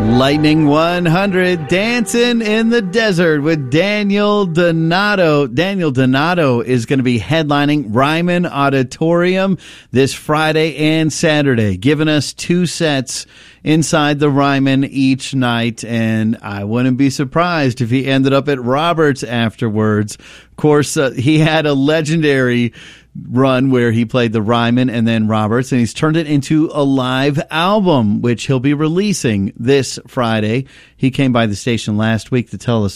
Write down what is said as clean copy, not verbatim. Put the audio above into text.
Lightning 100, Dancing in the Desert with Daniel Donato. Daniel Donato is going to be headlining Ryman Auditorium this Friday and Saturday, giving us 2 sets inside the Ryman each night, and I wouldn't be surprised if he ended up at Roberts afterwards. Of course, he had a legendary run where he played the Ryman and then Roberts, and he's turned it into a live album, which he'll be releasing this Friday. He came by the station last week to tell us